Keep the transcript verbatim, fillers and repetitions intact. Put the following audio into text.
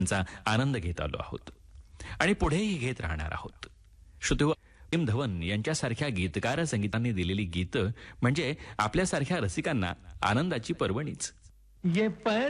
चा आनंद घेत आलो आहोत आणि पुढेही घेत राहणार आहोत. श्रोतेहो, प्रेम धवन यांच्यासारख्या गीतकार संगीतांनी दिलेली गीतं म्हणजे आपल्यासारख्या रसिकांना आनंदाची पर्वणीच. ये पर